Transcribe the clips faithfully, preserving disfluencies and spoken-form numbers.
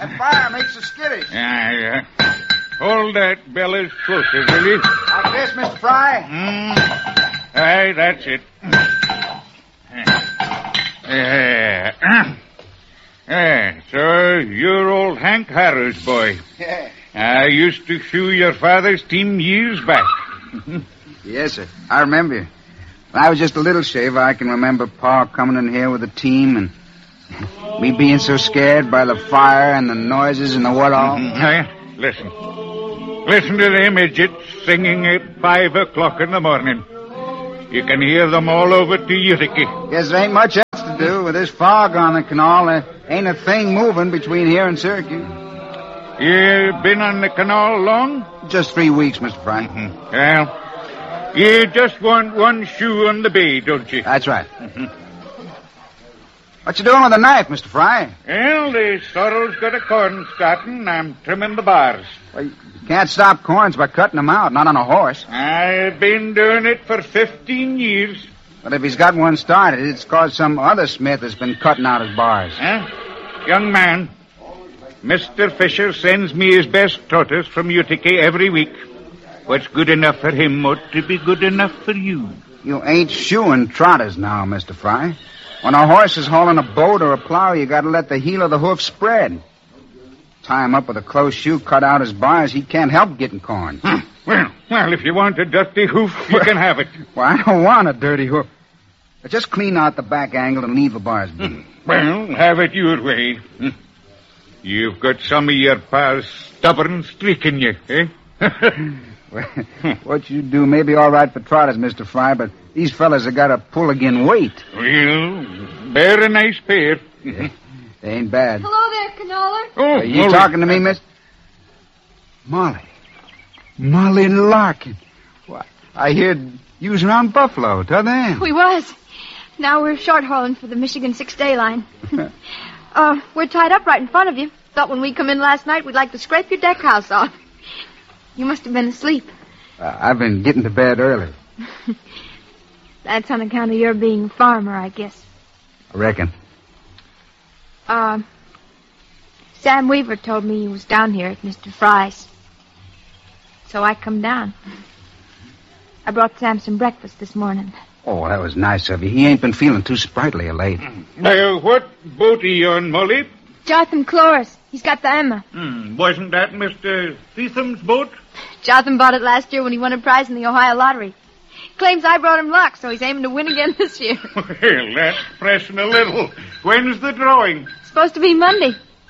That fire makes us skittish. Yeah, yeah. Hold that bellows closer, will you? Like this, Mister Fry? Mm. Aye, that's it. Yeah. Yeah, so you're old Hank Harrow's boy. Yeah. I used to shoe your father's team years back. Yes, sir. I remember you. When I was just a little shaver, I can remember Pa coming in here with the team and me being so scared by the fire and the noises and the what all. Mm-hmm. Now, listen. Listen to them midgets singing at five o'clock in the morning. You can hear them all over to Utica. Guess there ain't much else to do. With this fog on the canal, there ain't a thing moving between here and Syracuse. You been on the canal long? Just three weeks, Mister Fry. Mm-hmm. Well, you just want one shoe on the bay, don't you? That's right. Mm-hmm. What you doing with the knife, Mister Fry? Well, the sorrel's got a corn starting. I'm trimming the bars. Well, you can't stop corns by cutting them out, not on a horse. I've been doing it for fifteen years. But if he's got one started, it's because some other smith has been cutting out his bars. Huh? Young man, Mister Fisher sends me his best tortoise from Utica every week. What's good enough for him ought to be good enough for you. You ain't shoeing trotters now, Mister Fry. When a horse is hauling a boat or a plow, you gotta let the heel of the hoof spread. Tie him up with a close shoe, cut out his bars, he can't help getting corn. Hmm. Well, well, if you want a dirty hoof, you can have it. Well, I don't want a dirty hoof. Just clean out the back angle and leave the bars be. Hmm. Well, have it your way. Hmm. You've got some of your pa's stubborn streak in you, eh? Well, what you do may be all right for trotters, Mister Fry, but these fellas have got to pull again weight. Well, they're a nice pair. Yeah, they ain't bad. Hello there, Canola. Oh, Are you Molly. talking to me, miss? Molly. Molly Larkin. What? I heard you was around Buffalo. Tell them. We was. Now we're short hauling for the Michigan six-day line. uh, we're tied up right in front of you. Thought when we come in last night we'd like to scrape your deck house off. You must have been asleep. Uh, I've been getting to bed early. That's on account of your being a farmer, I guess. I reckon. Uh, Sam Weaver told me you was down here at Mister Fry's. So I come down. I brought Sam some breakfast this morning. Oh, that was nice of you. He ain't been feeling too sprightly of late. Uh, what boat are you on, Molly? Jotham Cloris. He's got the Emma. Hmm, wasn't that Mister Theatham's boat? Jotham bought it last year when he won a prize in the Ohio lottery. Claims I brought him luck, so he's aiming to win again this year. Well, that's pressing a little. When's the drawing? It's supposed to be Monday.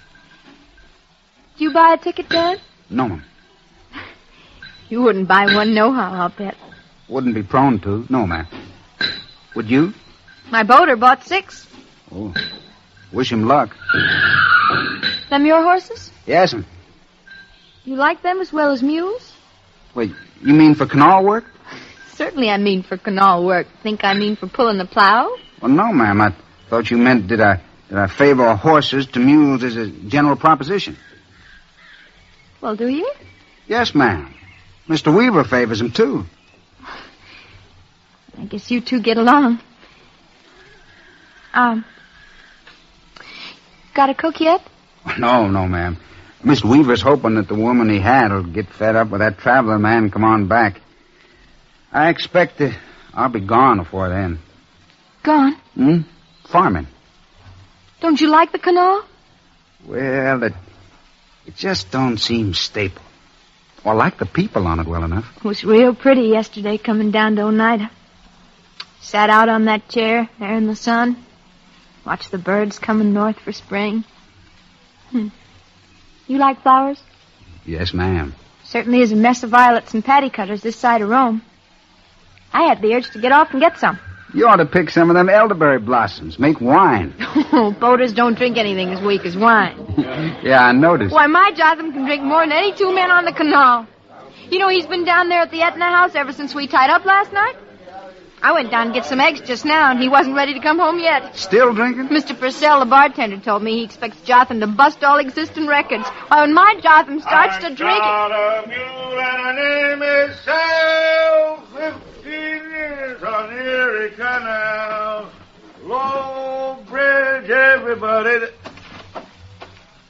Do you buy a ticket, Dad? No, ma'am. You wouldn't buy one nohow, I'll bet. Wouldn't be prone to. No, ma'am. Would you? My boater bought six. Oh, wish him luck. Them your horses? Yes, ma'am. You like them as well as mules? Wait, you mean for canal work? Certainly I mean for canal work. Think I mean for pulling the plow? Well, no, ma'am. I thought you meant did I did I favor horses to mules as a general proposition? Well, do you? Yes, ma'am. Mister Weaver favors them, too. I guess you two get along. Um, got a cook yet? No, no, ma'am. Mister Weaver's hoping that the woman he had will get fed up with that traveler man and come on back. I expect that I'll be gone before then. Gone? Hmm? Farming. Don't you like the canal? Well, it, it just don't seem staple. Well, I like the people on it well enough. It was real pretty yesterday coming down to Oneida. Sat out on that chair there in the sun. Watched the birds coming north for spring. Hmm. You like flowers? Yes, ma'am. Certainly is a mess of violets and patty cutters this side of Rome. I had the urge to get off and get some. You ought to pick some of them elderberry blossoms. Make wine. Oh, boaters don't drink anything as weak as wine. Yeah, I noticed. Why, my Jotham can drink more than any two men on the canal. You know, he's been down there at the Etna house ever since we tied up last night. I went down to get some eggs just now, and he wasn't ready to come home yet. Still drinking? Mister Purcell, the bartender, told me he expects Jotham to bust all existing records. Why, when my Jotham starts to drink... Got a mule and her name is Sal. Fifteen years on Erie Canal. Low bridge, everybody...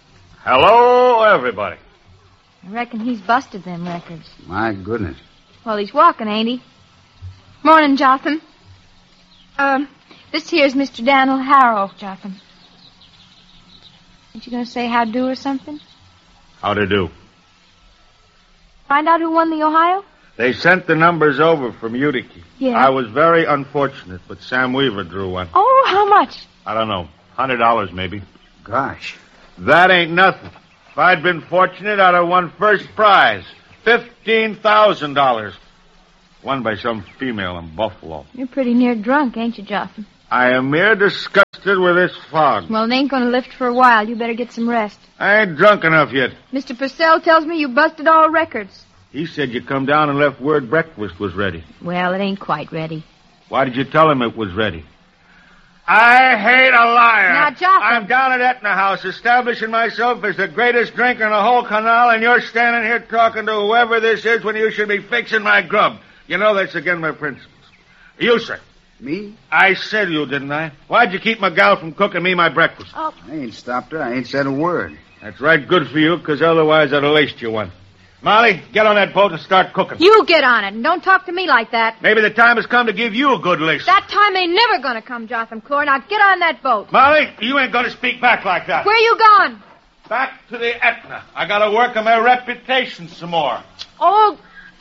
Hello, everybody. I reckon he's busted them records. My goodness. Well, he's walking, ain't he? Morning, Jotham. Um, this here's Mister Daniel Harrow, Jotham. Ain't you gonna say how do or something? How to do? Find out who won the Ohio? They sent the numbers over from Utica. Yeah. I was very unfortunate, but Sam Weaver drew one. Oh, how much? I don't know. Hundred dollars, maybe. Gosh. That ain't nothing. If I'd been fortunate, I'd have won first prize. Fifteen thousand dollars. Won by some female in Buffalo. You're pretty near drunk, ain't you, Jotham? I am mere disgusted with this fog. Well, it ain't gonna lift for a while. You better get some rest. I ain't drunk enough yet. Mister Purcell tells me you busted all records. He said you come down and left word breakfast was ready. Well, it ain't quite ready. Why did you tell him it was ready? I hate a liar. Now, Jotham. I'm down at Etna House, establishing myself as the greatest drinker in the whole canal, and you're standing here talking to whoever this is when you should be fixing my grub. You know that's against my principles. You, sir. Me? I said you, didn't I? Why'd you keep my gal from cooking me my breakfast? Oh. I ain't stopped her. I ain't said a word. That's right good for you, because otherwise I'd have laced you one. Molly, get on that boat and start cooking. You get on it, and don't talk to me like that. Maybe the time has come to give you a good lacing. That time ain't never gonna come, Jotham Clore. Now get on that boat. Molly, you ain't going to speak back like that. Where you going? Back to the Etna. I got to work on my reputation some more. Oh.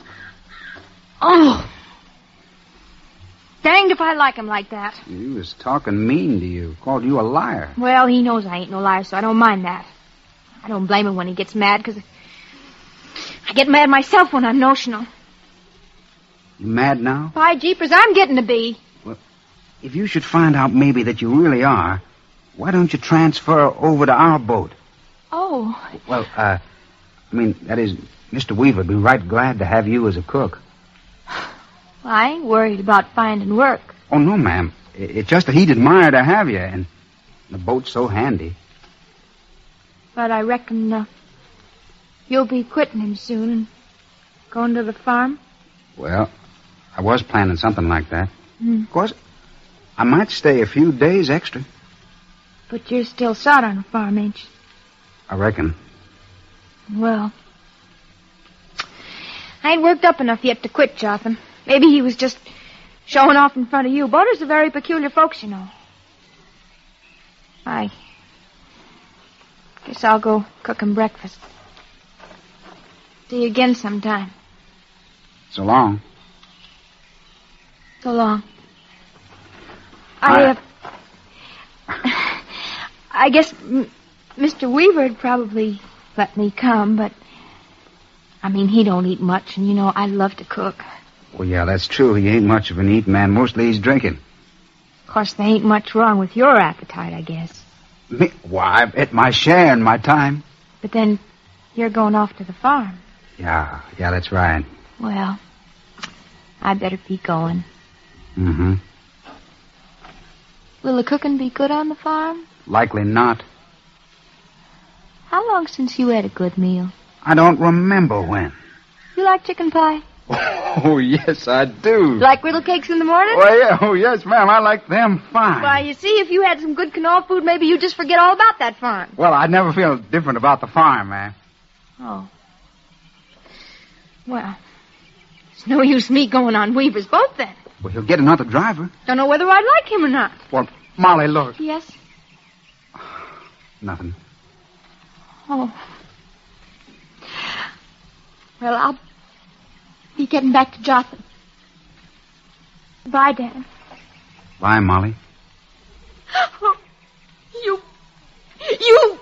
Oh. Danged if I like him like that. He was talking mean to you. Called you a liar. Well, he knows I ain't no liar, so I don't mind that. I don't blame him when he gets mad, because I get mad myself when I'm notional. You mad now? By jeepers, I'm getting to be. Well, if you should find out maybe that you really are, why don't you transfer over to our boat? Oh. Well, uh, I mean, that is, Mister Weaver would be right glad to have you as a cook. Well, I ain't worried about finding work. Oh, no, ma'am. It's just that he'd admire to have you, and the boat's so handy. But I reckon uh, you'll be quitting him soon and going to the farm. Well, I was planning something like that. Hmm. Of course, I might stay a few days extra. But you're still sot on the farm, ain't you? I reckon. Well, I ain't worked up enough yet to quit, Jotham. Maybe he was just showing off in front of you. Boaters are very peculiar folks, you know. I guess I'll go cook him breakfast. See you again sometime. So long. So long. I, uh, I guess m- Mister Weaver'd probably let me come, but I mean, he don't eat much, and you know, I love to cook. Well, yeah, that's true. He ain't much of an eating man. Mostly he's drinking. Of course, there ain't much wrong with your appetite, I guess. Me? Why, I've ate my share in my time. But then you're going off to the farm. Yeah, yeah, that's right. Well, I better be going. Mm-hmm. Will the cooking be good on the farm? Likely not. How long since you had a good meal? I don't remember when. You like chicken pie? Oh, yes, I do. Like griddle cakes in the morning? Oh, yeah. Oh, yes, ma'am. I like them fine. Why, you see, if you had some good canola food, maybe you'd just forget all about that farm. Well, I'd never feel different about the farm, ma'am. Oh. Well, it's no use me going on Weaver's boat, then. Well, he'll get another driver. Don't know whether I'd like him or not. Well, Molly, look. Yes? Nothing. Oh. Well, I'll be getting back to Jotham. Bye, Dan. Bye, Molly. Oh, you... You...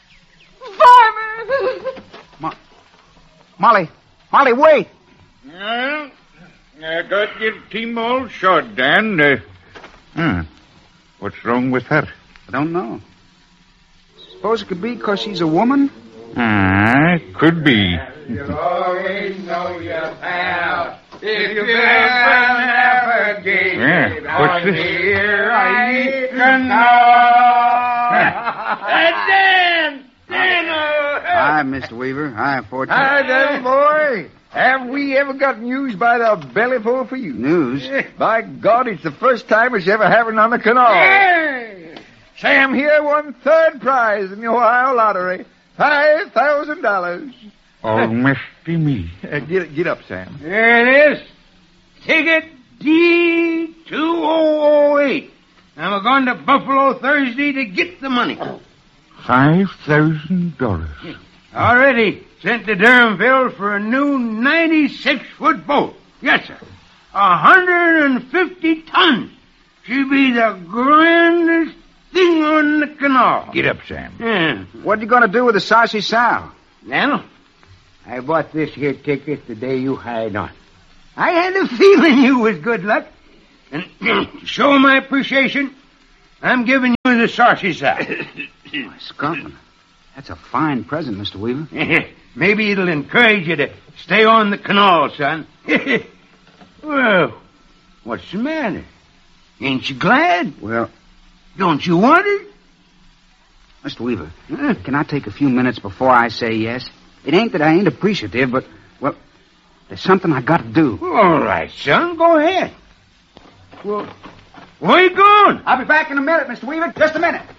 Farmer! Mo- Molly. Molly, wait. Well, I got your team all shod, Dan. Uh, hmm. What's wrong with her? I don't know. Suppose it could be because she's a woman? Ah, could be. You always know your pal. If you ever gave Yeah, what's this? here, I can know. Dan! Dan! Hi, Mister Weaver. Hi, Fortune. Hi, Danny boy. Have we ever got news by the bellyful for you? News? By God, it's the first time it's ever happened on the canal. Hey! Sam here won third prize in the Ohio lottery. Five thousand dollars. Almost me. Uh, get, get up, Sam. There it is. Ticket D two oh oh eight. And we're going to Buffalo Thursday to get the money. Five thousand dollars. Already sent to Durhamville for a new ninety-six foot boat. Yes, sir. A hundred and fifty tons. She'll be the grandest thing on the canal. Get up, Sam. Yeah. What are you going to do with the saucy sow? Daniel, I bought this here ticket the day you hired on. I had a feeling you was good luck. And to show my appreciation, I'm giving you the saucy sow. Why, Scotland, that's a fine present, Mister Weaver. Maybe it'll encourage you to stay on the canal, son. Well, what's the matter? Ain't you glad? Well, Don't you want it? Mister Weaver, can I take a few minutes before I say yes? It ain't that I ain't appreciative, but, well, there's something I got to do. All right, son, go ahead. Well, where you going? I'll be back in a minute, Mister Weaver. Just a minute.